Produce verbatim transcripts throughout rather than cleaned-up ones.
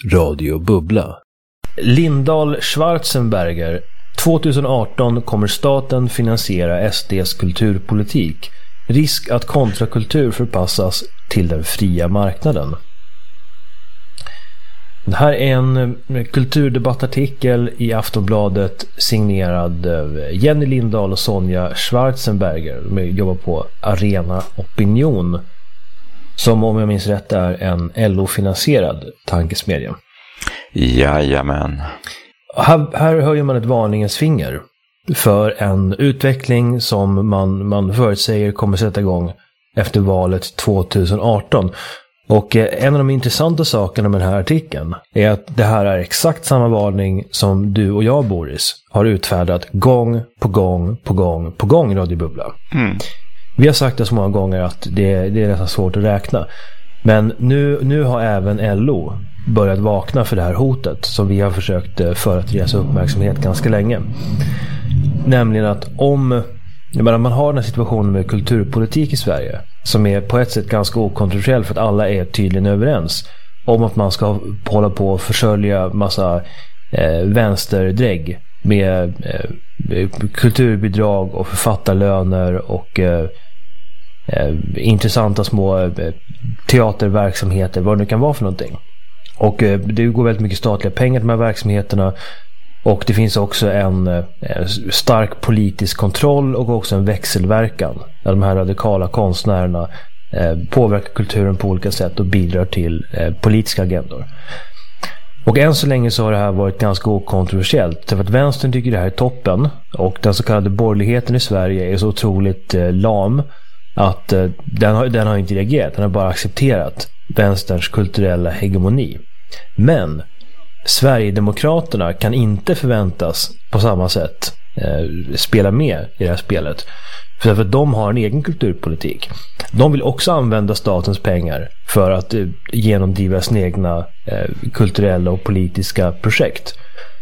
Radio Bubbla. Lindahl Schwarzenberger. tjugoarton kommer staten finansiera S D:s kulturpolitik. Risk att kontrakultur förpassas till den fria marknaden. Det här är en kulturdebattartikel i Aftonbladet signerad Jenny Lindahl och Sonja Schwarzenberger. De jobbar på Arena Opinion, som om jag minns rätt är en L O-finansierad tankesmedja. Jajamän. Här, här höjer man ett varningens finger för en utveckling som man, man förutsäger kommer sätta igång efter valet tjugoarton. Och en av de intressanta sakerna med den här artikeln är att det här är exakt samma varning som du och jag, Boris, har utfärdat gång på gång på gång på gång i Radio Bubbla. Mm. Vi har sagt det så många gånger att det, det är nästan svårt att räkna. Men nu, nu har även L O börjat vakna för det här hotet som vi har försökt för att resa uppmärksamhet ganska länge. Nämligen att om jag menar, man har den här situationen med kulturpolitik i Sverige som är på ett sätt ganska okontroversiell för att alla är tydligen överens om att man ska hålla på och försörja massa eh, vänsterdrägg med eh, kulturbidrag och författarlöner och eh, eh, intressanta små eh, teaterverksamheter, vad det nu kan vara för någonting. Och eh, det går väldigt mycket statliga pengar till de här verksamheterna. Och det finns också en eh, stark politisk kontroll och också en växelverkan där de här radikala konstnärerna eh, påverkar kulturen på olika sätt och bidrar till eh, politiska agendor. Och än så länge så har det här varit ganska okontroversiellt. För att vänstern tycker det här är toppen och den så kallade borgerligheten i Sverige är så otroligt eh, lam att eh, den, har, den har inte reagerat. Den har bara accepterat vänsterns kulturella hegemoni. Men Sverigedemokraterna kan inte förväntas på samma sätt eh, spela med i det här spelet. För att de har en egen kulturpolitik. De vill också använda statens pengar för att eh, genomdriva sina egna eh, kulturella och politiska projekt.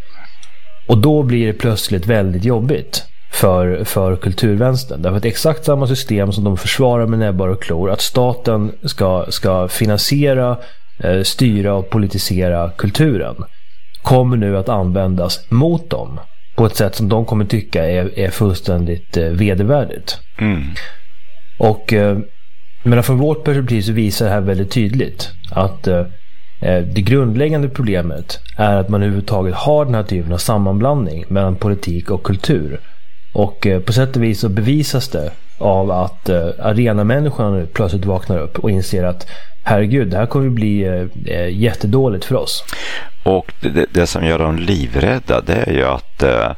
Och då blir det plötsligt väldigt jobbigt för, för kulturvänstern. Därför att exakt samma system som de försvarar med näbbar och klor, att staten ska, ska finansiera, eh, styra och politisera kulturen, kommer nu att användas mot dem på ett sätt som de kommer tycka är, är fullständigt eh, vedervärdigt. Mm. Och eh, men från vårt perspektiv så visar det här väldigt tydligt att eh, det grundläggande problemet är att man överhuvudtaget har den här typen av sammanblandning mellan politik och kultur. Och eh, på sätt och vis så bevisas det av att eh, arenamänniskorna nu plötsligt vaknar upp och inser att herregud, det här kommer bli eh, jättedåligt för oss. Och det, det som gör dem livrädda, det är ju att eh,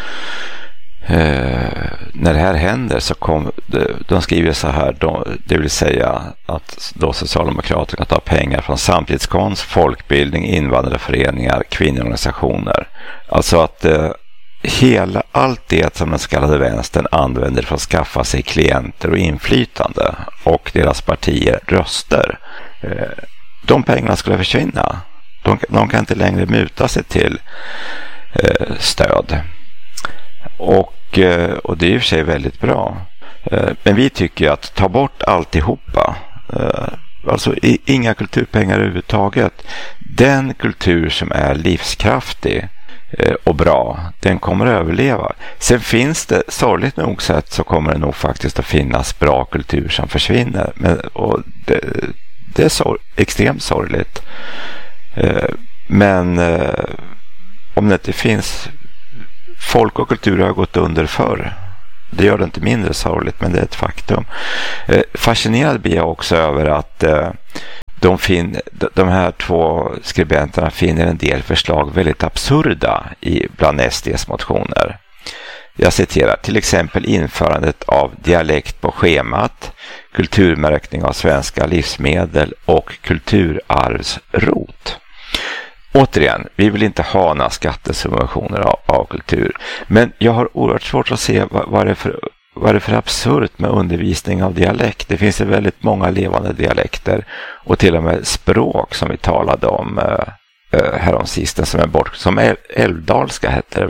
eh, när det här händer så kommer de, de skriver så här, de, det vill säga att då Socialdemokraterna tar pengar från samtidskonst, folkbildning, invandrarföreningar, kvinnoorganisationer. Alltså att eh, hela allt det som den så kallade vänstern använder för att skaffa sig klienter och inflytande och deras partier röster, eh, de pengarna skulle försvinna. De, de kan inte längre muta sig till eh, stöd. Och, eh, och det är i och för sig väldigt bra. Eh, men vi tycker att ta bort alltihopa. Eh, alltså i, inga kulturpengar överhuvudtaget. Den kultur som är livskraftig eh, och bra, den kommer att överleva. Sen finns det, sorgligt nog sett, så kommer det nog faktiskt att finnas bra kultur som försvinner. Men, och det, det är sor- extremt sorgligt. Men eh, om det inte finns, folk och kultur har gått under förr. Det gör det inte mindre sorgligt, men det är ett faktum. Eh, fascinerad blir jag också över att eh, de, fin- de här två skribenterna finner en del förslag väldigt absurda i bland S D:s motioner. Jag citerar till exempel införandet av dialekt på schemat, kulturmärkning av svenska livsmedel och kulturarvsrot. Återigen, vi vill inte ha några skattesubventioner av, av kultur. Men jag har oerhört svårt att se vad, vad, det är för, vad det är för absurt med undervisning av dialekt. Det finns ju väldigt många levande dialekter och till och med språk som vi talade om eh, häromsisten som är bort. Som älvdalska heter det väl.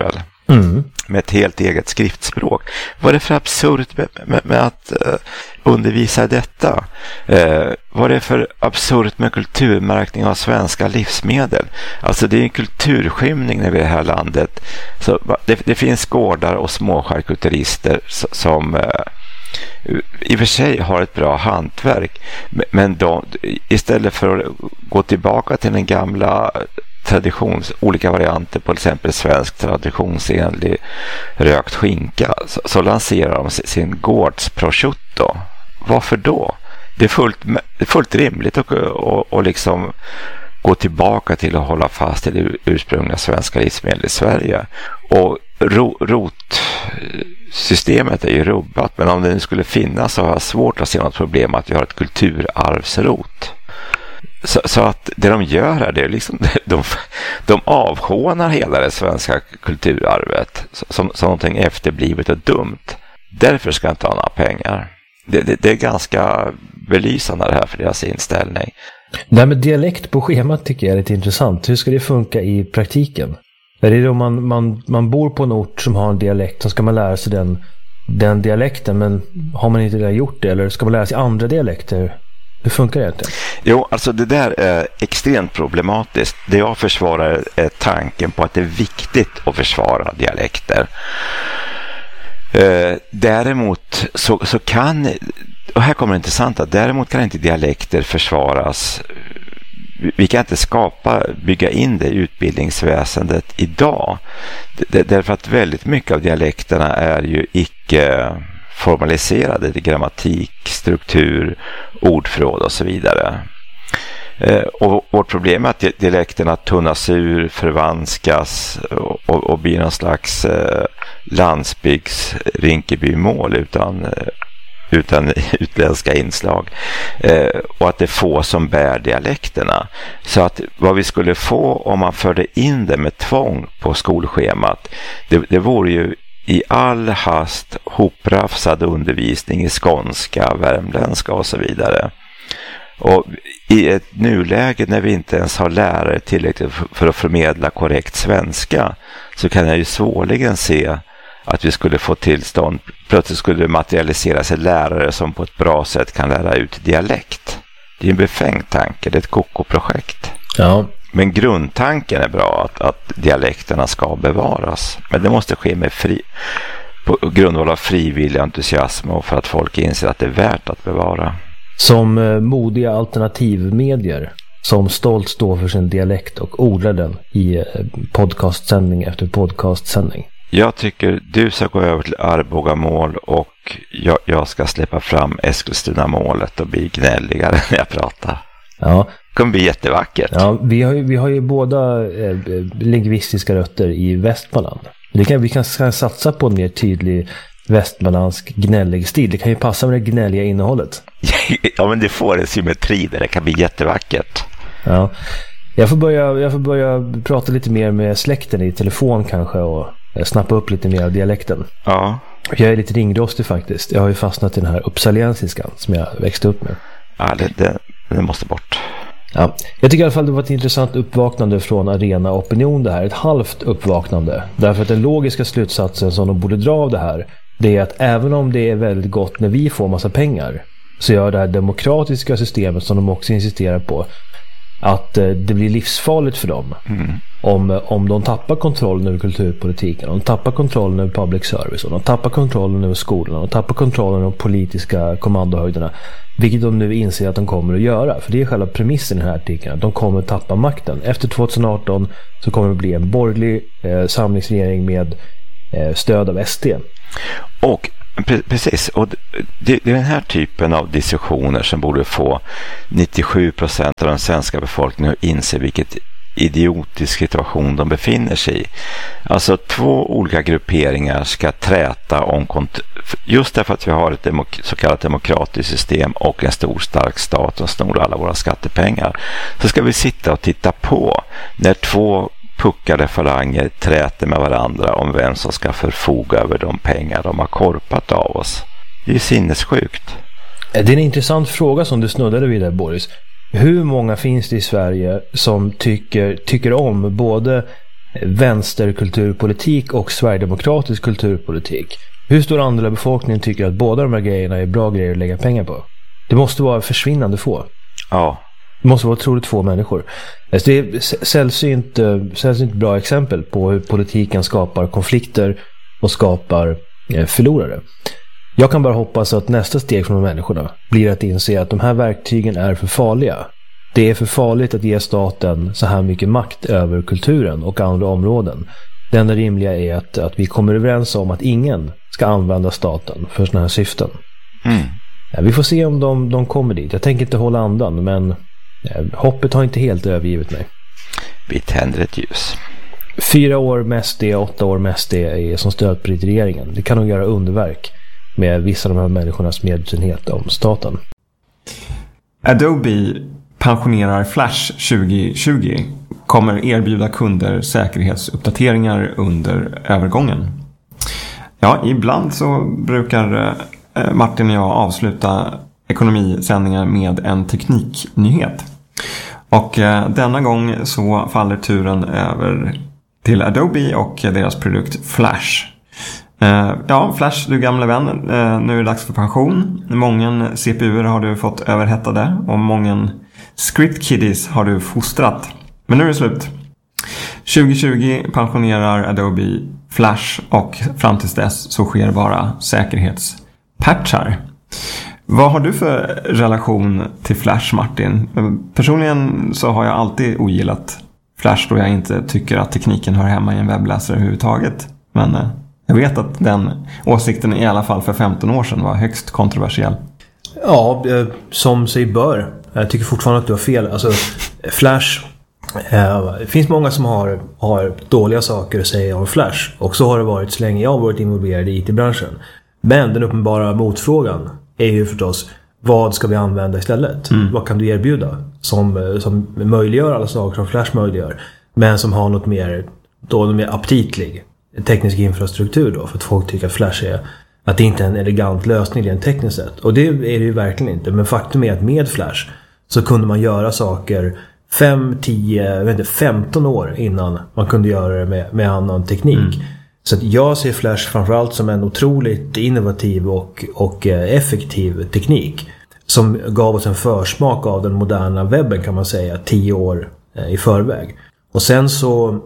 Mm. Med ett helt eget skriftspråk. Vad är det för absurt med, med, med att uh, undervisa detta? Uh, vad är det för absurt med kulturmärkning av svenska livsmedel? Alltså det är en kulturskymning när vi är i det här landet. Så, det, det finns gårdar och småskärkulturister som uh, i och för sig har ett bra hantverk, men de, istället för att gå tillbaka till den gamla traditions, olika varianter på till exempel svensk traditionsenlig rökt skinka, så, så lanserar de sin gårdsprosciutto. Varför då? Det är fullt, det är fullt rimligt att och, och liksom gå tillbaka till att hålla fast i det ursprungliga svenska livsmedel i Sverige. Och ro, rotsystemet är ju rubbat, men om det nu skulle finnas så har jag svårt att se något problem att vi har ett kulturarvsrot. Så, så att det de gör här, det är liksom, de, de avhånar hela det svenska kulturarvet som, som någonting efterblivet och dumt. Därför ska jag inte ha några pengar. Det, det, det är ganska belysande det här för deras inställning. Det här med dialekt på schemat tycker jag är lite intressant. Hur ska det funka i praktiken? Är det då man, man, man bor på en ort som har en dialekt, så ska man lära sig den, den dialekten, men har man inte redan gjort det, eller ska man lära sig andra dialekter? Hur funkar det egentligen? Jo, alltså det där är extremt problematiskt. Det jag försvarar är tanken på att det är viktigt att försvara dialekter. Eh, däremot så, så kan, och här kommer det intressanta, däremot kan inte dialekter försvaras. Vi kan inte skapa, bygga in det i utbildningsväsendet idag. D- därför att väldigt mycket av dialekterna är ju icke formaliserade till grammatik, struktur, ordförråd och så vidare. Eh, och vårt problem är att dialekterna tunnas ur, förvanskas och, och, och blir någon slags eh, landsbygds Rinkebymål utan, eh, utan utländska inslag. Eh, och att det är få som bär dialekterna. Så att vad vi skulle få om man förde in det med tvång på skolschemat, det, det vore ju i all hast hoprafsad undervisning i skånska, värmländska och så vidare. Och i ett nuläge när vi inte ens har lärare tillräckligt för att förmedla korrekt svenska, så kan jag ju svårligen se att vi skulle få tillstånd, plötsligt skulle det materialisera sig lärare som på ett bra sätt kan lära ut dialekt. Det är en befängd tanke, det är ett koko-projekt. Ja. Men grundtanken är bra, att, att dialekterna ska bevaras. Men det måste ske med fri, på grundval av frivillig entusiasm och för att folk inser att det är värt att bevara. Som eh, modiga alternativmedier som stolt står för sin dialekt och odlar den i eh, podcastsändning efter podcastsändning. Jag tycker du ska gå över till Arbogamål och jag, jag ska släppa fram Eskilstuna-målet och bli gnälligare när jag pratar. Ja. Det kommer bli jättevackert. Ja, vi har ju, vi har ju båda eh, lingvistiska rötter i Västmanland. Det kan, vi kan, kan satsa på en mer tydlig västmanlandsk gnällig stil. Det kan ju passa med det gnälliga innehållet. Ja, men det får en symmetri där. Det kan bli jättevackert. Ja. Jag får börja, jag får börja prata lite mer med släkten i telefon kanske och snappa upp lite mer av dialekten. Ja. Jag är lite ringrostig faktiskt. Jag har ju fastnat i den här uppsaliensiskan som jag växte upp med. Ja, det, det, det måste bort. Ja, jag tycker i alla fall det var ett intressant uppvaknande från Arena Opinion det här. Ett halvt uppvaknande. Därför att den logiska slutsatsen som de borde dra av det här, det är att även om det är väldigt gott när vi får massa pengar, så gör det här demokratiska systemet som de också insisterar på att det blir livsfarligt för dem. Mm. Om, om de tappar kontrollen över kulturpolitiken, om de tappar kontrollen över public service, om de tappar kontrollen över skolorna, om de tappar kontrollen över de politiska kommandohöjderna, vilket de nu inser att de kommer att göra. För det är själva premissen i den här artikeln, att de kommer att tappa makten. Efter tjugo arton så kommer det bli en borgerlig eh, samlingsregering med eh, stöd av S D. Och precis, och det, det är den här typen av diskussioner som borde få nittiosju procent av den svenska befolkningen att inse vilket idiotisk situation de befinner sig i. Alltså två olika grupperingar ska träta om kont- just därför att vi har ett demok- så kallat demokratiskt system och en stor stark stat som snor alla våra skattepengar, så ska vi sitta och titta på när två puckade falanger träter med varandra om vem som ska förfoga över de pengar de har korpat av oss. Det är sinnessjukt. Det är en intressant fråga som du snuddade vid där, Boris. Hur många finns det i Sverige som tycker, tycker om både vänsterkulturpolitik och sverigedemokratisk kulturpolitik. Hur stor andel av befolkningen tycker att båda de här grejerna är bra grejer att lägga pengar på? Det måste vara försvinnande få. Ja. Det måste vara otroligt få människor. Det är sällsynt, sällsynt bra exempel på hur politiken skapar konflikter och skapar förlorare. Jag kan bara hoppas att nästa steg från de människorna blir att inse att de här verktygen är för farliga. Det är för farligt att ge staten så här mycket makt över kulturen och andra områden. Det enda rimliga är att, att vi kommer överens om att ingen ska använda staten för såna här syften. Mm. Ja, vi får se om de, de kommer dit. Jag tänker inte hålla andan, men ja, hoppet har inte helt övergivit mig. Vi tänder ett ljus. Fyra år med S D, åtta år med S D är som stödpolitik i regeringen. Det kan nog göra underverk med vissa av de här människornas medvetenhet om staten. Adobe pensionerar Flash tjugo tjugo. Kommer erbjuda kunder säkerhetsuppdateringar under övergången. Ja, ibland så brukar Martin och jag avsluta ekonomisändningar med en tekniknyhet. Och eh, denna gång så faller turen över till Adobe och deras produkt Flash. Eh, ja, Flash, du gamla vän, eh, nu är det dags för pension. Många C P U har du fått överhettade och många script kiddies har du fostrat. Men nu är det slut. tjugo tjugo pensionerar Adobe Flash och fram tills dess så sker bara säkerhetspatchar. Vad har du för relation till Flash, Martin? Personligen så har jag alltid ogillat Flash då jag inte tycker att tekniken hör hemma i en webbläsare överhuvudtaget. Men eh, jag vet att den åsikten i alla fall för femton år sedan var högst kontroversiell. Ja, eh, som sig bör. Jag tycker fortfarande att du har fel. Alltså, Flash... Eh, det finns många som har, har dåliga saker att säga om Flash. Och så har det varit så länge jag har varit involverad i I T-branschen. Men den uppenbara motfrågan är ju förstås, vad ska vi använda istället? Mm. Vad kan du erbjuda som, som möjliggör alla saker som Flash möjliggör, men som har något mer, då, något mer aptitlig teknisk infrastruktur då, för att folk tycker att Flash är, att det inte är en elegant lösning rent tekniskt sett. Och det är det ju verkligen inte. Men faktum är att med Flash så kunde man göra saker fem, tio, jag vet inte, femton år innan man kunde göra det med, med annan teknik. Mm. Så att jag ser Flash framförallt som en otroligt innovativ och, och effektiv teknik som gav oss en försmak av den moderna webben, kan man säga, tio år i förväg. Och sen så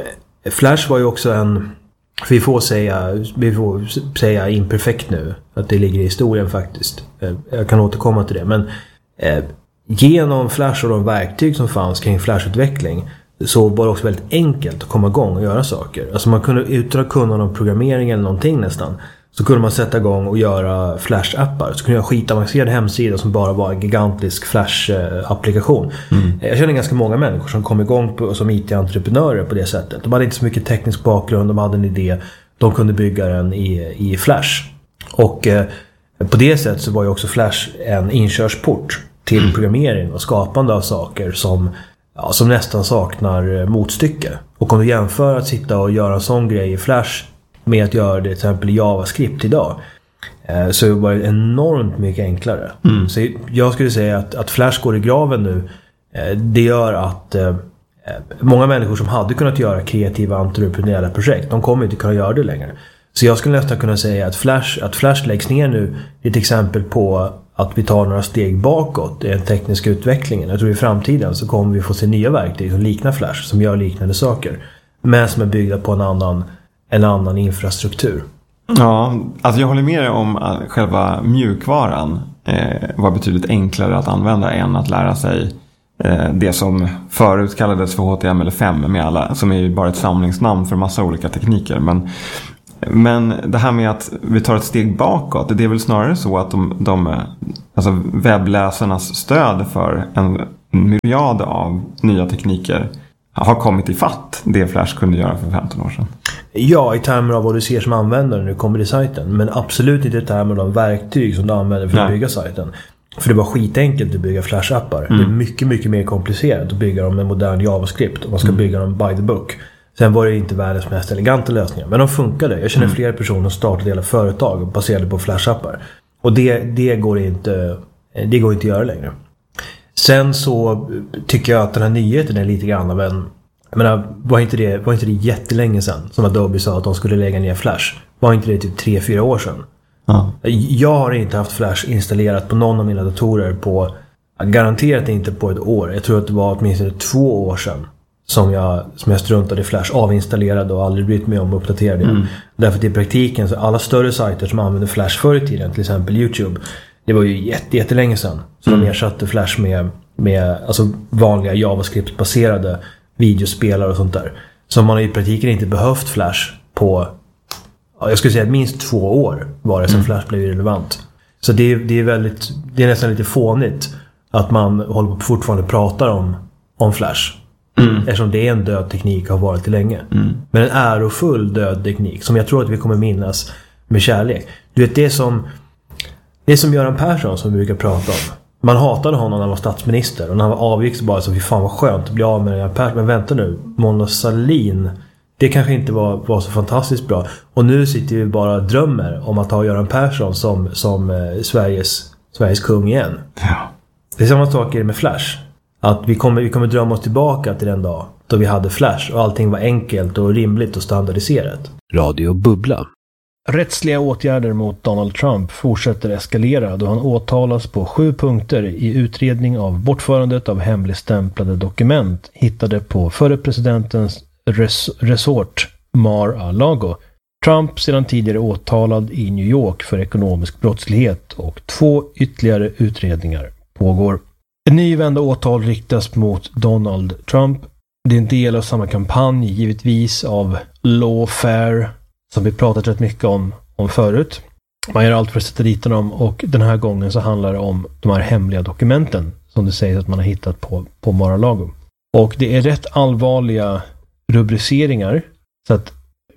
Flash var ju också en, vi får säga, vi får säga imperfekt nu, att det ligger i historien faktiskt. Jag kan återkomma till det, men eh, genom Flash och de verktyg som fanns kring Flash-utveckling så var det också väldigt enkelt att komma igång och göra saker. Alltså man kunde, utan att kunna någon programmering eller någonting nästan, så kunde man sätta igång och göra Flash-appar. Så kunde jag skitavancerade hemsidor som bara var en gigantisk Flash-applikation. Mm. Jag känner ganska många människor som kom igång på, som I T-entreprenörer på det sättet. De hade inte så mycket teknisk bakgrund, de hade en idé. De kunde bygga den i, i Flash. Och eh, på det sättet så var ju också Flash en inkörsport till mm. programmering och skapande av saker som Ja, som nästan saknar motstycke. Och om du jämför att sitta och göra en sån grej i Flash med att göra det till exempel i JavaScript idag, eh, så var det enormt mycket enklare. Mm. Så jag skulle säga att, att Flash går i graven nu. Eh, det gör att eh, många människor som hade kunnat göra kreativa entreprenöriella projekt, de kommer inte kunna göra det längre. Så jag skulle nästan kunna säga att Flash, att Flash läggs ner nu är ett exempel på att vi tar några steg bakåt i den tekniska utvecklingen. Jag tror i framtiden så kommer vi få se nya verktyg som liknar Flash, som gör liknande saker, men som är byggda på en annan, en annan infrastruktur. Ja, alltså jag håller med dig om att själva mjukvaran eh, var betydligt enklare att använda än att lära sig eh, det som förut kallades för H T M L fem med alla, som är ju bara ett samlingsnamn för massa olika tekniker. Men Men det här med att vi tar ett steg bakåt, det är väl snarare så att de, de, alltså webbläsarnas stöd för en myriad av nya tekniker har kommit i fatt det Flash kunde göra för femton år sedan. Ja, i termer av vad du ser som användare när du kommer till sajten. Men absolut inte i termer av de verktyg som du använder för Nej. att bygga sajten. För det var skitenkelt att bygga Flash-appar. Mm. Det är mycket, mycket mer komplicerat att bygga dem med modern JavaScript. Och man ska mm. bygga dem by the book. Sen var det inte världens mest eleganta lösningar. Men de funkade. Jag känner mm. flera personer som startade hela företag baserade på Flash-appar. Och det, det, går inte, det går inte att göra längre. Sen så tycker jag att den här nyheten är lite grann av en, Jag menar, var inte det, var inte det jättelänge sedan som Adobe sa att de skulle lägga ner Flash? Var inte det typ tre fyra år sedan? Ja. Jag har inte haft Flash installerat på någon av mina datorer på, garanterat inte på ett år. Jag tror att det var åtminstone två år sedan som jag, som jag struntade i Flash, avinstallerade och aldrig brytt mig om att uppdatera det. Mm. Därför att i praktiken så alla större sajter som använder Flash förr i tiden, till exempel YouTube, det var ju jätte, jättelänge sedan. Så mm. de ersatte Flash med, med alltså vanliga JavaScript-baserade videospelare och sånt där. Så man har i praktiken inte behövt Flash på, jag skulle säga minst två år var det som mm. Flash blev irrelevant. Så det, det är väldigt, det är nästan lite fånigt att man håller på fortfarande pratar om, om Flash. Mm. Eftersom det är en död teknik och har varit det länge. Mm. Men en ärofull död teknik som jag tror att vi kommer minnas med kärlek. Du vet, det är som det är som Göran Persson som vi brukar prata om. Man hatade honom när han var statsminister och när han var avgick så bara så fy fan vad skönt att bli av med Göran Persson. Men vänta nu, Mona Sahlin, det kanske inte var, var så fantastiskt bra. Och nu sitter vi bara och drömmer om att ha Göran Persson som, som eh, Sveriges, Sveriges kung igen. Ja. Det är samma sak med Flash. Att vi kommer, vi kommer drömma oss tillbaka till den dag då vi hade Flash och allting var enkelt och rimligt och standardiserat. Radio Bubbla. Rättsliga åtgärder mot Donald Trump fortsätter eskalera då han åtalas på sju punkter i utredning av bortförandet av hemligstämplade dokument hittade på förre presidentens res- resort Mar-a-Lago. Trump sedan tidigare åtalad i New York för ekonomisk brottslighet och två ytterligare utredningar pågår. En ny vända åtal riktas mot Donald Trump. Det är en del av samma kampanj givetvis av lawfare som vi pratat rätt mycket om, om förut. Man gör allt för att sätta dit dem och den här gången så handlar det om de här hemliga dokumenten som det sägs att man har hittat på, på Mar-a-Lago. Och det är rätt allvarliga rubriceringar så att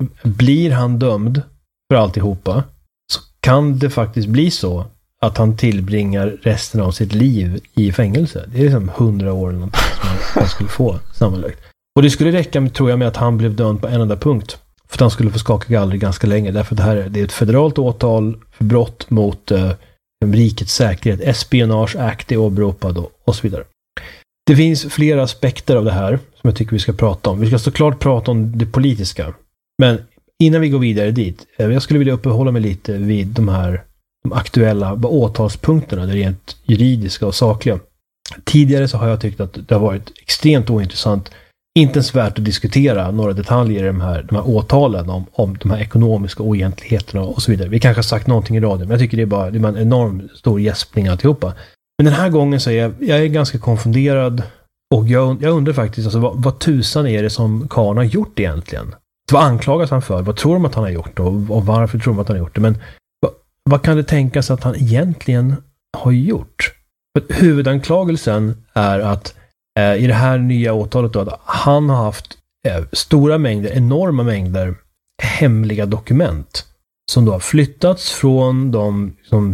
blir han dömd för alltihopa så kan det faktiskt bli så att han tillbringar resten av sitt liv i fängelse. Det är liksom hundra år eller något som han skulle få sammanlagt. Och det skulle räcka med, tror jag, med att han blev dömd på en enda punkt. För att han skulle få skaka galler ganska länge. Därför att det här är, det är ett federalt åtal för brott mot eh, rikets säkerhet. Espionage Act är åberopad och, och så vidare. Det finns flera aspekter av det här som jag tycker vi ska prata om. Vi ska såklart prata om det politiska. Men innan vi går vidare dit. Eh, jag skulle vilja uppehålla mig lite vid de här de aktuella åtalspunkterna. Det är rent juridiska och sakliga. Tidigare så har jag tyckt att det har varit extremt ointressant. Inte ens värt att diskutera några detaljer i de här, de här åtalen om, om de här ekonomiska oegentligheterna och så vidare. Vi kanske har sagt någonting i radion, men jag tycker det är bara det är en enorm stor gäspning alltihopa. Men den här gången så är jag, jag är ganska konfunderad och jag, jag undrar faktiskt alltså, vad, vad tusan är det som Karn har gjort egentligen? Vad anklagas han för? Vad tror de att han har gjort och, och varför tror de att han har gjort det? Men vad, vad kan det tänkas att han egentligen har gjort? För huvudanklagelsen är att i det här nya åtalet då, att han har haft eh, stora mängder, enorma mängder hemliga dokument som då har flyttats från de som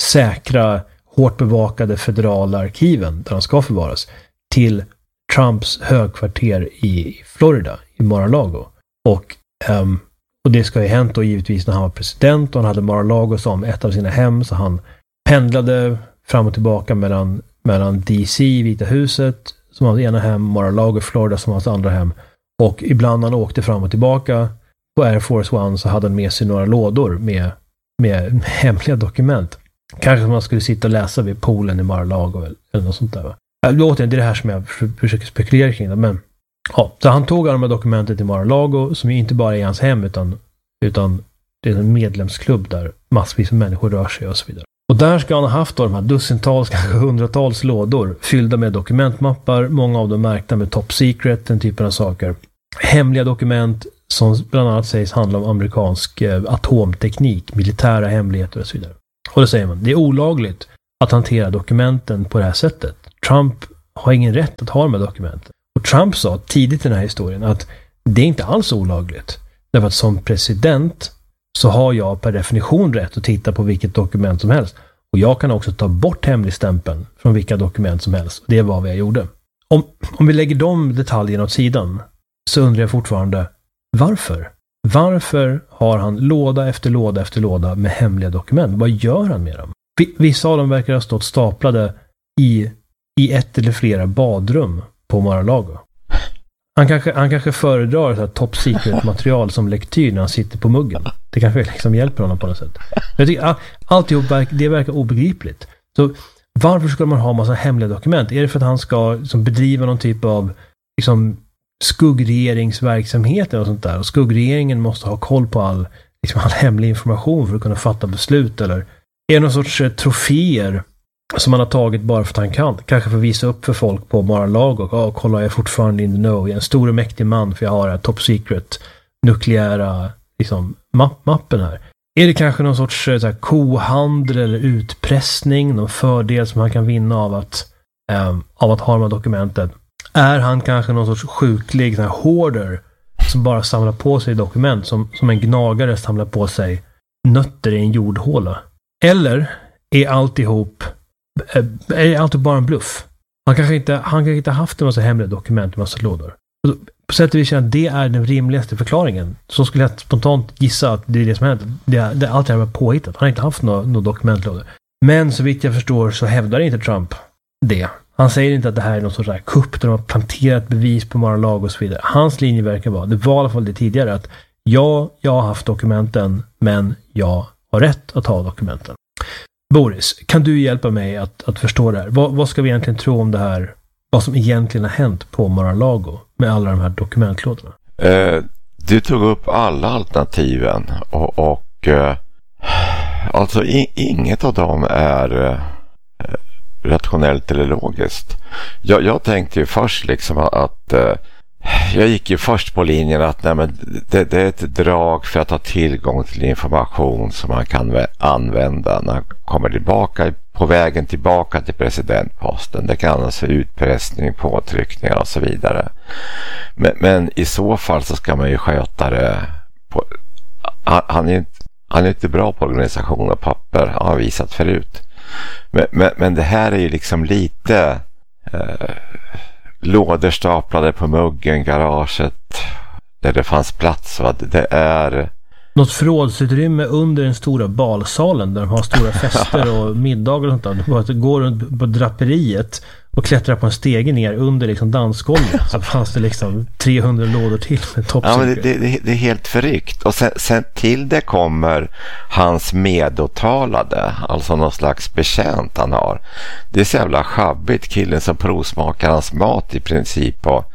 säkra, hårt bevakade federala arkiven där de ska förvaras till Trumps högkvarter i Florida, i Mar-a-Lago. Och, um, och det ska ju hänt då givetvis när han var president och han hade Mar-a-Lago som ett av sina hem, så han pendlade fram och tillbaka mellan, mellan D C, Vita huset, som hans ena hem, Mar-a-Lago, Florida som hans andra hem. Och ibland när han åkte fram och tillbaka på Air Force One så hade han med sig några lådor med, med hemliga dokument. Kanske man skulle sitta och läsa vid poolen i Mar-a-Lago eller, eller något sånt där. Va? Det är det här som jag försöker spekulera kring det, men ja, så han tog alla de här dokumenten till Mar-a-Lago som ju inte bara är hans hem utan, utan det är en medlemsklubb där massvis med människor rör sig och så vidare. Och där ska han ha haft då de här dussintals, kanske hundratals lådor fyllda med dokumentmappar, många av dem märkta med top secret, den typen av saker. Hemliga dokument som bland annat sägs handla om amerikansk eh, atomteknik, militära hemligheter och så vidare. Och då säger man, det är olagligt att hantera dokumenten på det här sättet. Trump har ingen rätt att ha de här dokumenten. Och Trump sa tidigt i den här historien att det är inte alls olagligt. Därför att som president så har jag per definition rätt att titta på vilket dokument som helst. Och jag kan också ta bort hemligstämpeln från vilka dokument som helst. Det var vad jag gjorde. Om, om vi lägger de detaljerna åt sidan så undrar jag fortfarande, varför? Varför har han låda efter låda efter låda med hemliga dokument? Vad gör han med dem? Vissa av dem verkar ha stått staplade i, i ett eller flera badrum på Mar-a-Lago. Han kanske, han kanske föredrar så här top secret material som lektyr när han sitter på muggen. Det kanske liksom hjälper honom på något sätt. Jag tycker alltihop det verkar obegripligt. Så varför ska man ha massa hemliga dokument? Är det för att han ska liksom bedriva någon typ av liksom, skuggregeringsverksamhet och sånt där? Och skuggregeringen måste ha koll på all, liksom, all hemlig information för att kunna fatta beslut? Eller är det någon sorts eh, troféer som man har tagit bara för att han kan? Kanske för att visa upp för folk på Mar-a-Lago och oh, kolla, jag är fortfarande in the know. Jag är en stor och mäktig man för jag har här top secret nukleära liksom, mapp- mappen här. Är det kanske någon sorts så här, kohandel eller utpressning, någon fördel som han kan vinna av att, um, av att ha de här dokumenten? Är han kanske någon sorts sjuklig så här, hoarder som bara samlar på sig dokument som, som en gnagare samlar på sig nötter i en jordhåla? Eller är alltihop är alltid bara en bluff? Han kanske inte, han kanske inte haft en massa hemliga dokument i massa lådor. På sätt och vis känner att det är den rimligaste förklaringen. Så skulle jag spontant gissa att det är det som hänt. Det är, det är allt det här med påhittat. Han har inte haft några, några dokumentlådor. Men så vitt jag förstår så hävdar inte Trump det. Han säger inte att det här är någon sorts här kupp där de har planterat bevis på Mar-a-Lago och så vidare. Hans linje verkar vara, det var i alla fall det tidigare, att ja, jag har haft dokumenten, men jag har rätt att ha dokumenten. Boris, kan du hjälpa mig att, att förstå det här? Vad, vad ska vi egentligen tro om det här? Vad som egentligen har hänt på Mar-a-Lago med alla de här dokumentlådorna? Eh, du tog upp alla alternativen och, och eh, alltså i, inget av dem är eh, rationellt eller logiskt. Jag, jag tänkte ju först liksom att eh, jag gick ju först på linjen att nej, men det, det är ett drag för att ha tillgång till information som man kan använda när man kommer tillbaka på vägen tillbaka till presidentposten. Det kan alltså utpressning, påtryckningar och så vidare. Men, men i så fall så ska man ju sköta det på, han, han, är inte, han är inte bra på organisation och papper, har han visat förut. Men, men, men det här är ju liksom lite eh, lådor staplade på muggen, garaget där det fanns plats. Va? Det är något förrådsutrymme under den stora balsalen där de har stora fester och middagar och sånt där. Du går runt på draperiet och klättrar på en stege ner under liksom dansgolvet. Så fanns det liksom trehundra lådor till med topp. Ja, men det, det, det är helt förryckt. Och sen, sen till det kommer hans medåtalade, alltså någon slags betjänt han har. Det är så jävla schabbigt, killen som provsmakar hans mat i princip och,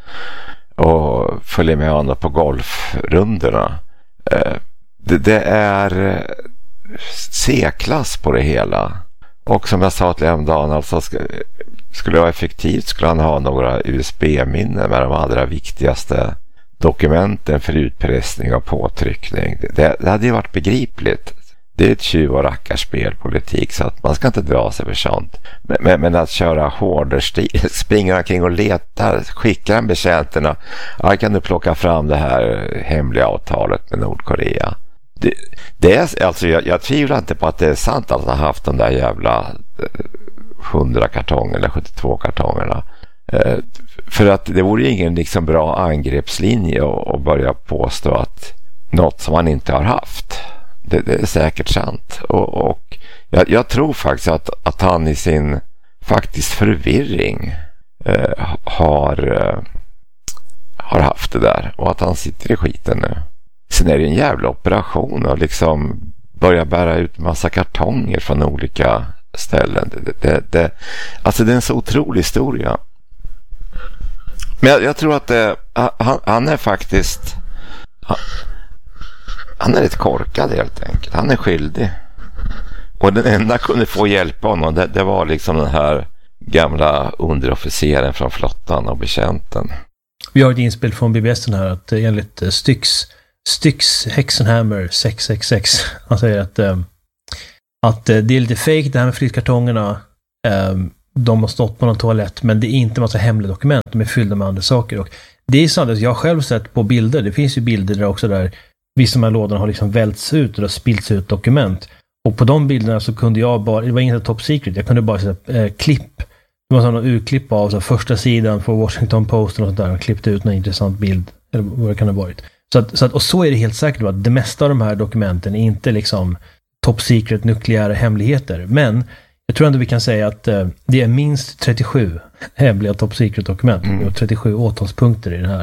och följer med honom på golfrundorna. Eh, Det, det är C-klass på det hela. Och som jag sa till häromdagen, alltså skulle det vara effektivt skulle han ha några U S B-minnen med de allra viktigaste dokumenten för utpressning och påtryckning. Det, det hade ju varit begripligt. Det är ett tjuv- och rackarspelpolitik, så att man ska inte dra sig för sånt. Men, men, men att köra hårdare stil, springa omkring och leta, skicka en betjänterna. Ja, kan du plocka fram det här hemliga avtalet med Nordkorea? Det, det är, alltså jag, jag tvivlar inte på att det är sant att han har haft de där jävla hundra kartonger eller sjuttiotvå kartongerna. Eh, för att det vore ju ingen liksom bra angreppslinje att börja påstå att något som han inte har haft. Det, det är säkert sant. Och, och jag, jag tror faktiskt att, att han i sin faktiskt förvirring eh, har, eh, har haft det där. Och att han sitter i skiten nu. Sen är det en jävla operation och liksom börja bära ut massa kartonger från olika ställen. Det, det, det, alltså det är en så otrolig historia. Men jag, jag tror att det, han, han är faktiskt... Han, Han är lite korkad helt enkelt. Han är skyldig. Och den enda kunde få hjälpa honom, det, det var liksom den här gamla underofficeren från flottan och betjänten. Vi har ett inspel från B B S här att enligt Styx, Styx Hexenhammer sex sex sex, han säger att, att det är lite fake det här med flytkartongerna. De har stått på någon toalett, men det är inte en massa hemliga dokument. De är fyllda med andra saker. Och det är sant att jag har själv sett på bilder. Det finns ju bilder där också där vissa av de här lådorna har liksom välts ut och spillts ut dokument. Och på de bilderna så kunde jag bara, det var inget top secret, jag kunde bara sätta eh, klipp. Det var sådana urklipp av så första sidan för Washington Post och sånt där. Och klippte ut en intressant bild, eller vad det kan ha varit. Så att, så att, och så är det helt säkert att det mesta av de här dokumenten är inte liksom top secret nukleära hemligheter. Men jag tror ändå vi kan säga att eh, det är minst trettiosju hemliga top secret dokument. Mm. Och trettiosju åtalspunkter i den här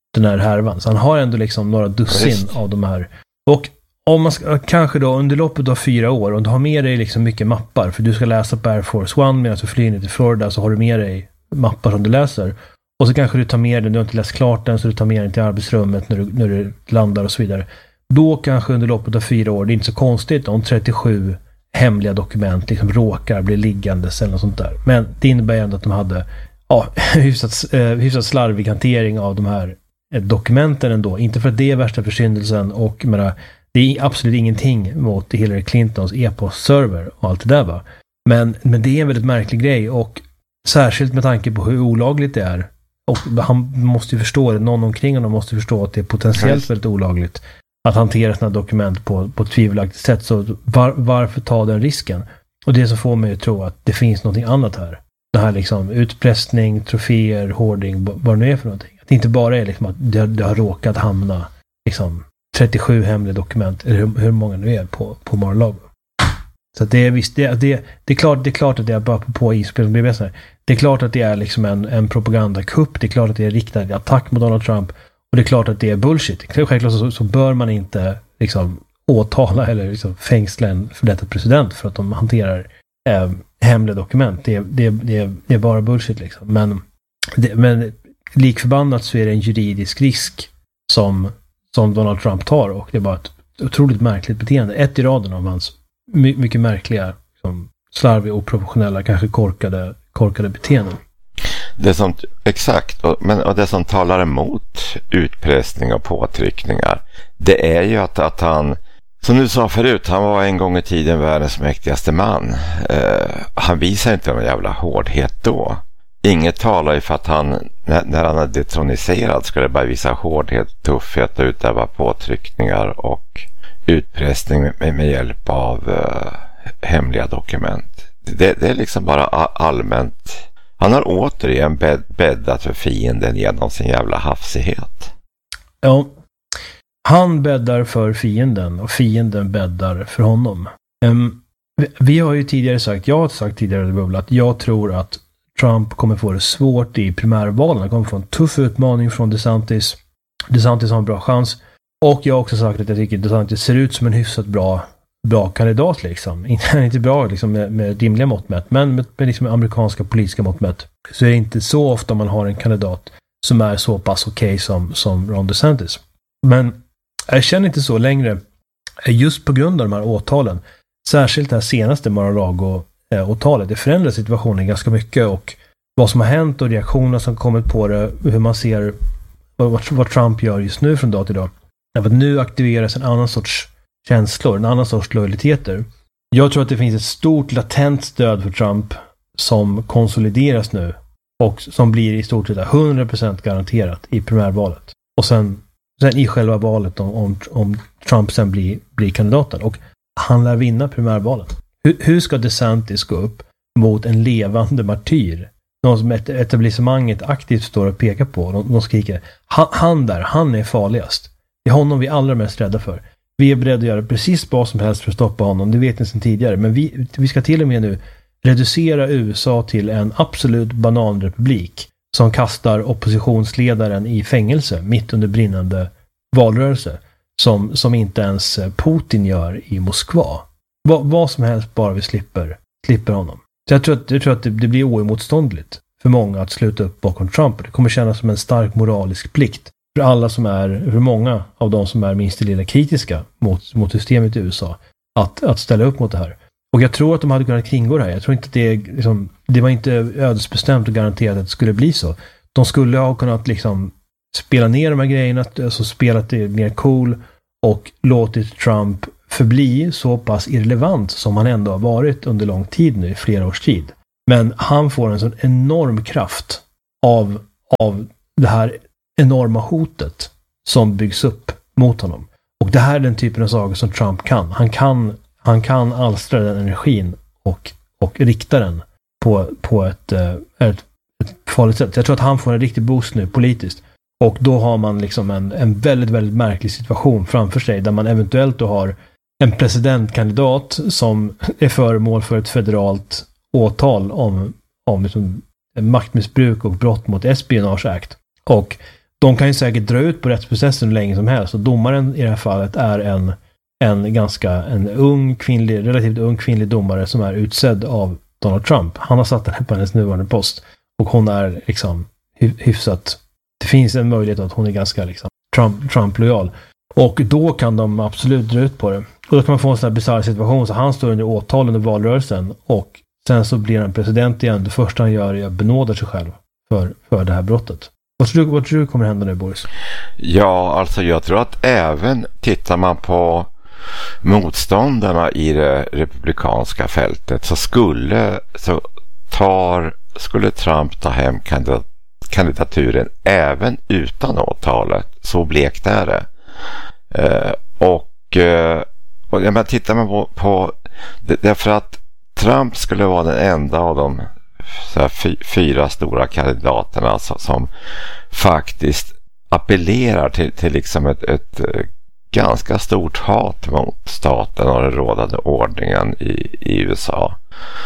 den här härvan. Så han har ändå liksom några dussin Just. av de här. Och om man ska, kanske då under loppet av fyra år, om du har med dig liksom mycket mappar, för du ska läsa på Air Force One medan du flyger ner till Florida, så har du med dig mappar som du läser. Och så kanske du tar med den, du har inte läst klart den, så du tar med den till arbetsrummet när du, när du landar och så vidare. Då kanske under loppet av fyra år, det är inte så konstigt om trettiosju hemliga dokument liksom råkar bli liggandes eller något sånt där. Men det innebär ändå att de hade ja, hyfsat, eh, hyfsat slarvig hantering av de här eh, dokumenten ändå. Inte för att det är värsta försyndelsen, och menar, det är absolut ingenting mot Hillary Clintons e-postserver och allt det där, va. Men, men det är en väldigt märklig grej, och särskilt med tanke på hur olagligt det är. Och han måste ju förstå det, någon omkring honom måste förstå att det är potentiellt väldigt olagligt att hantera sådana dokument på, på ett tvivelaktigt sätt. Så var, varför ta den risken? Och det som får mig att tro att det finns någonting annat här. Det här liksom utpressning, troféer, hoarding, vad det nu är för någonting. Att det inte bara är liksom att det, det har råkat hamna liksom trettiosju hemliga dokument, eller hur, hur många nu är på, på Mar-a-Lago. Så att det är visst, det, det, det, är klart, det är klart att det är bara på, på inspel. Det är klart att det är liksom en, en propagandakupp. Det är klart att det är riktad attack mot Donald Trump. Och det är klart att det är bullshit. Självklart så, så bör man inte liksom åtala eller liksom fängsla en för detta president för att de hanterar eh, hemliga dokument. Det, det, det, det är bara bullshit liksom. Men, det, men likförbannat så är det en juridisk risk som, som Donald Trump tar, och det är bara ett otroligt märkligt beteende. Ett i raden av hans my, mycket märkliga, liksom, slarviga och professionella, kanske korkade, korkade beteenden. Det som, exakt, och, men, och det som talar emot utpressning och påtryckningar, det är ju att, att han, som du sa förut, han var en gång i tiden världens mäktigaste man. Eh, han visar inte någon jävla hårdhet då. Inget talar ju för att han, när, när han är detroniserad, skulle bara visa hårdhet, tuffhet och utöva påtryckningar och utpressning med, med hjälp av eh, hemliga dokument. Det, det är liksom bara allmänt. Han har återigen bädd, bäddat för fienden genom sin jävla hafsighet. Ja, han bäddar för fienden och fienden bäddar för honom. Um, vi, vi har ju tidigare sagt, jag har sagt tidigare att jag tror att Trump kommer få det svårt i primärvalen. Han kommer få en tuff utmaning från DeSantis. DeSantis har en bra chans. Och jag har också sagt att jag tycker att DeSantis ser ut som en hyfsat bra bra kandidat liksom. Inte, inte bra liksom med, med rimliga mått mätt, men med, med liksom amerikanska politiska mått mätt så är det inte så ofta man har en kandidat som är så pass okej okay som, som Ron DeSantis. Men jag känner inte så längre, just på grund av de här åtalen, särskilt det här senaste Mar-a-Lago-åtalet. Det förändrar situationen ganska mycket, och vad som har hänt och reaktioner som kommit på det, hur man ser vad, vad Trump gör just nu från dag till dag. Därför att nu aktiveras en annan sorts känslor, en annan sorts lojaliteter. Jag tror att det finns ett stort latent stöd för Trump som konsolideras nu och som blir i stort sett hundra procent garanterat i primärvalet. Och sen, sen i själva valet om, om, om Trump sen blir, blir kandidaten. Och han lär vinna primärvalet. Hur, hur ska DeSantis gå upp mot en levande martyr? Någon som etablissemanget aktivt står och pekar på. De, de skriker, han, han där, han är farligast. Det är honom vi är allra mest rädda för. Vi är beredda att göra precis vad som helst för att stoppa honom. Det vet ni sedan tidigare. Men vi, vi ska till och med nu reducera U S A till en absolut bananrepublik som kastar oppositionsledaren i fängelse mitt under brinnande valrörelse. Som, som inte ens Putin gör i Moskva. Va, vad som helst bara vi slipper, slipper honom. Så jag tror att, jag tror att det, det blir oemotståndligt för många att sluta upp bakom Trump. Det kommer kännas som en stark moralisk plikt för alla som är, för många av de som är minst lilla kritiska mot, mot systemet i U S A att, att ställa upp mot det här. Och jag tror att de hade kunnat kringgå det här. Jag tror inte att det, liksom, det var inte ödesbestämt och garanterat att det skulle bli så. De skulle ha kunnat liksom spela ner de här grejerna, alltså spelat det mer cool och låtit Trump förbli så pass irrelevant som han ändå har varit under lång tid nu, flera års tid. Men han får en sån enorm kraft av, av det här enorma hotet som byggs upp mot honom. Och det här är den typen av saker som Trump kan. Han kan, han kan alstra den energin och, och rikta den på, på ett, ett, ett farligt sätt. Jag tror att han får en riktig boost nu politiskt. Och då har man liksom en, en väldigt, väldigt märklig situation framför sig där man eventuellt då har en presidentkandidat som är föremål för ett federalt åtal om, om liksom maktmissbruk och brott mot Espionage Act. Och de kan ju säkert dra ut på rättsprocessen hur länge som helst. Och domaren i det här fallet är en, en ganska en ung kvinnlig, relativt ung kvinnlig domare som är utsedd av Donald Trump. Han har satt den här på hennes nuvarande post. Och hon är liksom hyfsat... Det finns en möjlighet att hon är ganska liksom Trump, Trump-lojal. Och då kan de absolut dra ut på det. Och då kan man få en sån här bizarr situation. Så han står under åtal under valrörelsen. Och sen så blir han president igen. Det första han gör är att benåda sig själv för, för det här brottet. Vad tror, du, vad tror du kommer hända nu, Boris? Ja, alltså jag tror att även tittar man på motståndarna i det republikanska fältet så skulle, så tar, skulle Trump ta hem kandidat, kandidaturen även utan åtalet. Så blekt är det. Eh, och, eh, och ja, men tittar man på, på det, därför att Trump skulle vara den enda av de så här, fy, fyra stora kandidaterna som, som faktiskt appellerar till, till liksom ett, ett ganska stort hat mot staten och den rådande ordningen i, i U S A.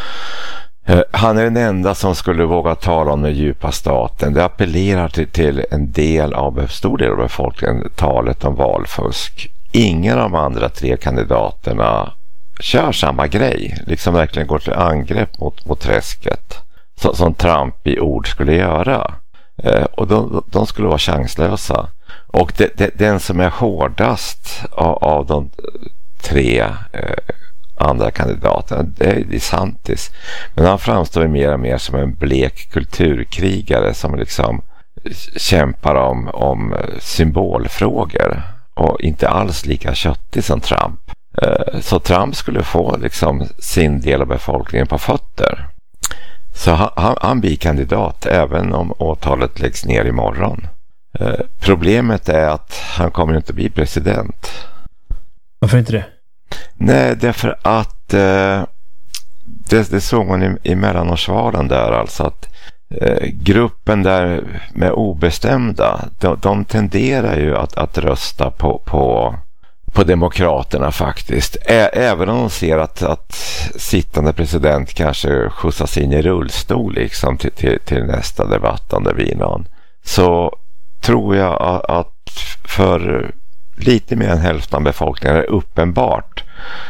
Han är den enda som skulle våga tala om den djupa staten. Det appellerar till, till en del av en stor del av befolkningen, talet om valfusk. Ingen av de andra tre kandidaterna kör samma grej. Liksom verkligen går till angrepp mot, mot träsket. Så, som Trump i ord skulle göra. Eh, och de, de skulle vara chanslösa. Och det, det, den som är hårdast av, av de tre eh, andra kandidaterna, det är DeSantis. Men han framstår mer och mer som en blek kulturkrigare som liksom kämpar om, om symbolfrågor och inte alls lika köttig som Trump. Så Trump skulle få liksom sin del av befolkningen på fötter. Så han, han, han blir kandidat även om åtalet läggs ner imorgon. Problemet är att han kommer inte bli president. Varför inte det? Nej, därför att eh, det, det såg man i, i mellanårsvalen där, alltså att eh, gruppen där med obestämda, de, de tenderar ju att, att rösta på, på, på demokraterna faktiskt. Ä, även om de ser att, att sittande president kanske skjutsas in i rullstol liksom till, till, till nästa debattande vinan. Så tror jag att, att för lite mer än hälften av befolkningen är uppenbart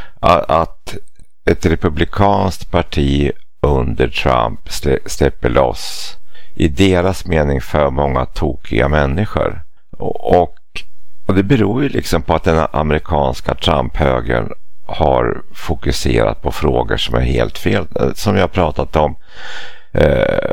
att ett republikanskt parti under Trump släpper loss i deras mening för många tokiga människor. Och, och det beror ju liksom på att den amerikanska Trump-högern har fokuserat på frågor som är helt fel. Som jag har pratat om, eh,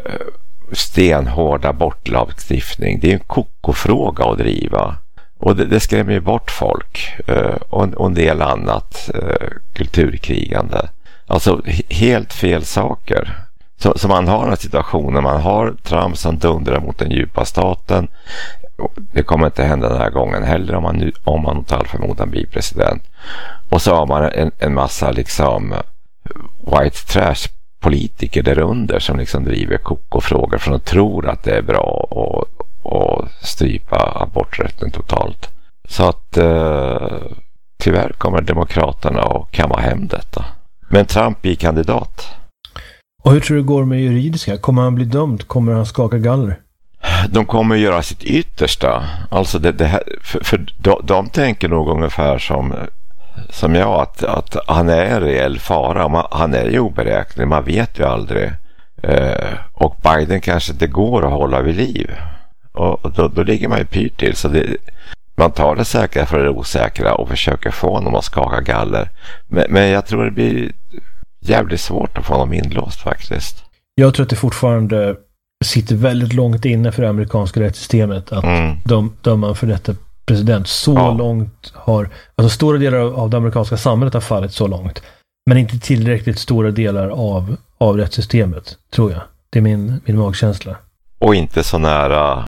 stenhård abortlagstiftning. Det är en kokofråga att driva. Och det, det skrämmer ju bort folk eh, och, och en del annat eh, kulturkrigande. Alltså helt fel saker. Så, så man har en situation när man har Trump som dundrar mot den djupa staten. Det kommer inte hända den här gången heller om man, nu, om man mot all förmodan blir president. Och så har man en, en massa liksom white trash politiker där under som liksom driver kokofrågor för att de tror att det är bra och och strypa aborträtten totalt. Så att eh, tyvärr kommer demokraterna att kamma hem detta. Men Trump är kandidat. Och hur tror du det går med juridiska? Kommer han bli dömd? Kommer han skaka galler? De kommer att göra sitt yttersta. Alltså det, det här, för, för de, de tänker nog ungefär som, som jag att, att han är en reell fara. Man, han är ju oberäknelig. Man vet ju aldrig. Eh, och Biden kanske inte går att hålla vid liv. Och då, då ligger man ju pyrt till. Så det, man tar det säkra för det osäkra och försöker få honom att skaka galler. Men, men jag tror det blir jävligt svårt att få honom inlåst faktiskt. Jag tror att det fortfarande sitter väldigt långt inne för det amerikanska rättssystemet att mm. de döma för detta president så ja. långt har, alltså stora delar av det amerikanska samhället har fallit så långt. Men inte tillräckligt stora delar av, av rättssystemet, tror jag. Det är min, min magkänsla. Och inte så nära.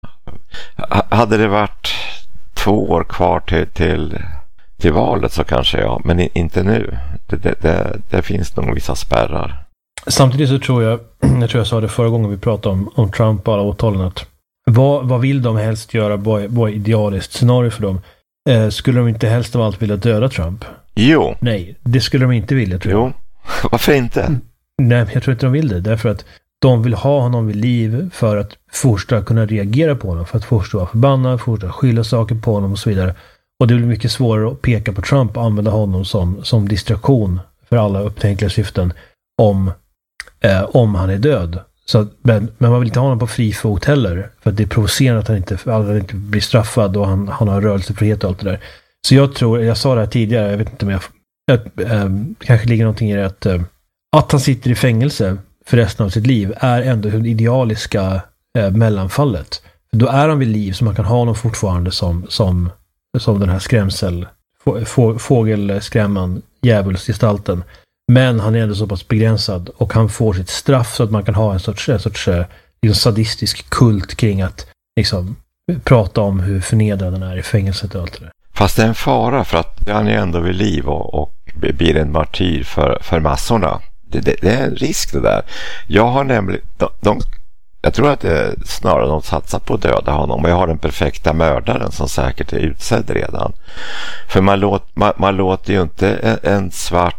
Hade det varit två år kvar till, till, till valet så kanske ja, men inte nu. Det, det, det, det finns nog vissa spärrar. Samtidigt så tror jag, jag tror jag sa det förra gången vi pratade om, om Trump och alla åtalen, att vad, vad vill de helst göra, vad, vad är idealiskt scenario för dem? Eh, skulle de inte helst av allt vilja döda Trump? Jo. Nej, det skulle de inte vilja, tror jag. Jo, varför inte? Nej, jag tror inte de vill det, därför att de vill ha honom vid liv för att fortsätta kunna reagera på honom, för att fortsätta vara förbannad, fortsätta skylla saker på honom och så vidare. Och det blir mycket svårare att peka på Trump och använda honom som, som distraktion för alla upptänkliga syften om, eh, om han är död. Så, men, men man vill inte ha honom på fri fot heller, för att det är provocerande att han inte, att han inte blir straffad och han, han har rörelsefrihet och allt det där. Så jag tror, jag sa det här tidigare, jag vet inte om jag, att, äh, kanske ligger någonting i det att, äh, att han sitter i fängelse för resten av sitt liv är ändå det idealiska äh, mellanfallet. Då är han vid liv så man kan ha honom fortfarande som, som, som den här skrämsel, få, få, fågelskrämman, djävulsgestalten. Men han är ändå så pass begränsad och han får sitt straff så att man kan ha en sorts, en sorts liksom sadistisk kult kring att liksom, prata om hur förnedrad den är i fängelset och allt det där. Fast det är en fara för att han är ändå vid liv och, och blir en martyr för, för massorna. Det, det, det är en risk det där. Jag har nämligen, de, de, jag tror att det är snarare de satsar på att döda honom, och jag har den perfekta mördaren som säkert är utsedd redan. För man, låt, man, man låter ju inte en, en svart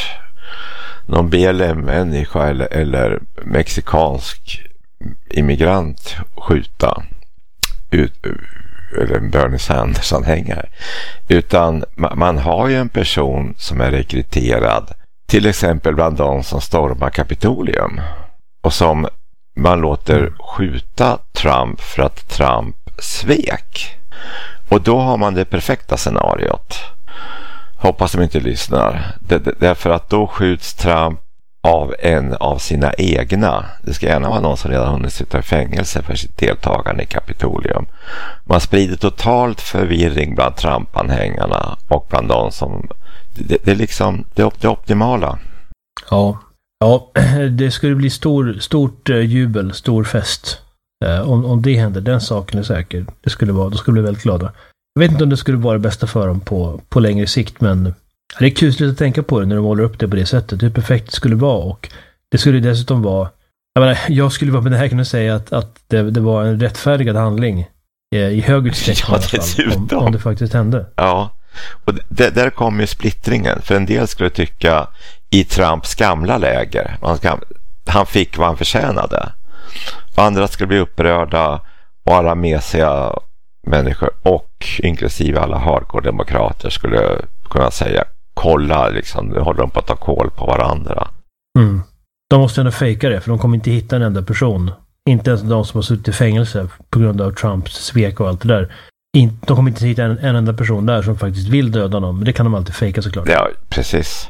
någon B L M-människa eller, eller mexikansk immigrant skjuta ut, eller en Bernie Sanders-anhängare, utan man, man har ju en person som är rekryterad till exempel bland de som stormar Kapitolium och som man låter skjuta Trump för att Trump svek, och då har man det perfekta scenariot. Hoppas de inte lyssnar. Därför att då skjuts Trump av en av sina egna. Det ska gärna vara någon som redan hunnit sitta i fängelse för sitt deltagande i Kapitolium. Man sprider totalt förvirring bland Trump-anhängarna och bland de som... Det, det är liksom det, det optimala. Ja. Ja, det skulle bli stor, stort jubel, stor fest. Om, om det händer, den saken är säker. Det skulle vara, då skulle bli väldigt glada. Jag vet inte om det skulle vara det bästa för dem på, på längre sikt, men det är kusligt att tänka på det när de målar upp det på det sättet. Hur perfekt det skulle vara, och det skulle dessutom vara... Jag menar, jag skulle vara med det här kunna säga att, att det, det var en rättfärdigad handling i hög utsträckning ja, i alla fall, om, om det faktiskt hände. Ja, och det, där kommer ju splittringen. För en del skulle tycka i Trumps gamla läger, han, han fick vad han förtjänade. Andra skulle bli upprörda och alla mesiga människor och inklusive alla hardcore-demokrater skulle kunna säga kolla, liksom, nu håller de på att ta koll på varandra. Mm. De måste ändå fejka det, för de kommer inte hitta en enda person. Inte ens de som har suttit i fängelse på grund av Trumps svek och allt det där. De kommer inte hitta en, en enda person där som faktiskt vill döda någon, men det kan de alltid fejka såklart. Ja, precis.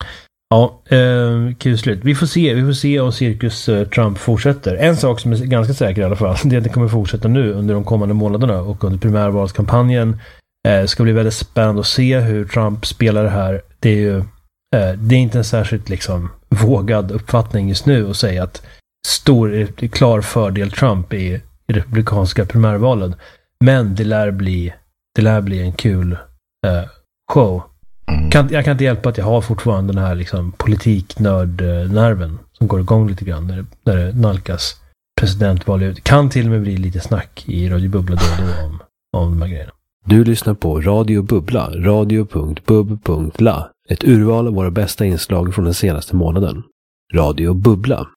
Ja, eh, kusligt. Vi får se, vi får se om cirkus eh, Trump fortsätter. En sak som är ganska säker i alla fall, det är att det kommer fortsätta nu under de kommande månaderna och under primärvalskampanjen. Eh, ska bli väldigt spännande att se hur Trump spelar det här. Det är ju eh, det är inte en särskilt liksom vågad uppfattning just nu att säga att stor, klar fördel Trump i, i republikanska primärvalen. Men det lär bli, det lär bli en kul eh, show. Mm. Kan, jag kan inte hjälpa att jag har fortfarande den här liksom, politiknördnerven som går igång lite grann när det, när det nalkas presidentval ut. Kan till och med bli lite snack i Radio Bubbla då och då om, om de här grejerna. Du lyssnar på Radio Bubbla, radio punkt bub punkt la. Ett urval av våra bästa inslag från den senaste månaden. Radio Bubbla.